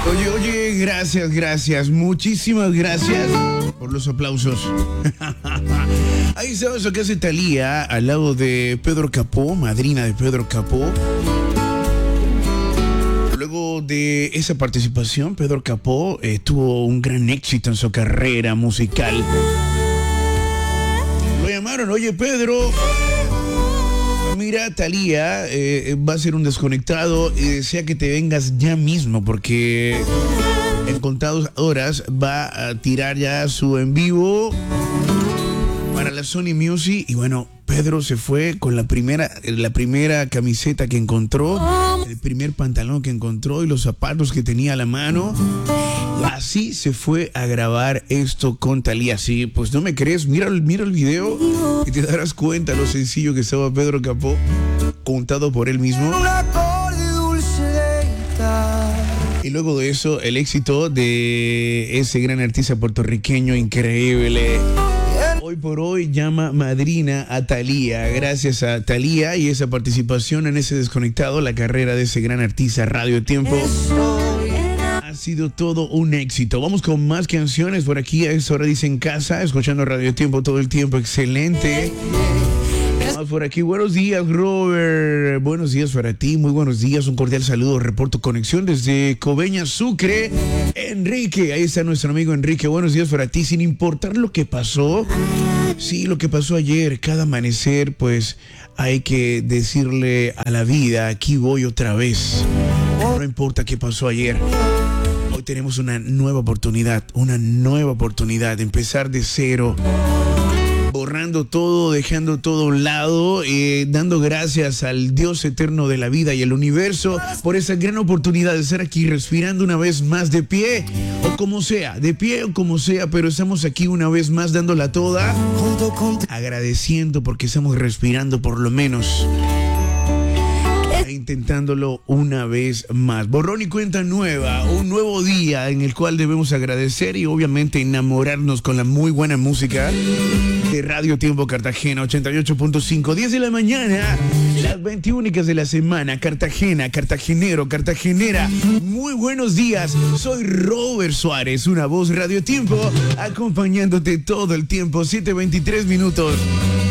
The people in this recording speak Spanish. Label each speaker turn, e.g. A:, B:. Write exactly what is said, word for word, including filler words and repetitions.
A: Oye, oye, gracias, gracias, muchísimas gracias por los aplausos. Ahí sabes lo que hace Thalía al lado de Pedro Capó, madrina de Pedro Capó. Luego de esa participación, Pedro Capó eh, tuvo un gran éxito en su carrera musical. Lo llamaron, oye Pedro, mira, Thalía eh, va a ser un desconectado y desea que te vengas ya mismo porque en contadas horas va a tirar ya su en vivo para la Sony Music. Y bueno, Pedro se fue con la primera, la primera camiseta que encontró, el primer pantalón que encontró y los zapatos que tenía a la mano. Así se fue a grabar esto con Thalía. Sí, pues no me crees, mira, mira el video y te darás cuenta lo sencillo que estaba Pedro Capó, contado por él mismo. Y luego de eso, el éxito de ese gran artista puertorriqueño increíble. Hoy por hoy llama madrina a Thalía. Gracias a Thalía y esa participación en ese desconectado, la carrera de ese gran artista Radio Tiempo ha sido todo un éxito. Vamos con más canciones por aquí. A esta hora dice en casa, escuchando Radio Tiempo todo el tiempo. Excelente. Más por aquí. Buenos días, Robert. Buenos días para ti. Muy buenos días. Un cordial saludo. Reporto conexión desde Coveñas, Sucre. Enrique. Ahí está nuestro amigo Enrique. Buenos días para ti. Sin importar lo que pasó. Sí, lo que pasó ayer. Cada amanecer, pues hay que decirle a la vida, aquí voy otra vez. No importa qué pasó ayer. Hoy tenemos una nueva oportunidad. Una nueva oportunidad de empezar de cero. Borrando todo, dejando todo a un lado, eh, dando gracias al Dios eterno de la vida y el universo por esa gran oportunidad de estar aquí respirando una vez más de pie, o como sea, de pie o como sea, pero estamos aquí una vez más dándola toda, agradeciendo porque estamos respirando por lo menos, e intentándolo una vez más. Borrón y cuenta nueva, un nuevo día en el cual debemos agradecer y obviamente enamorarnos con la muy buena música de Radio Tiempo Cartagena ochenta y ocho punto cinco, diez de la mañana, las veinte únicas de la semana. Cartagena, cartagenero, cartagenera, muy buenos días. Soy Robert Suárez, una voz Radio Tiempo, acompañándote todo el tiempo, siete veintitrés minutos.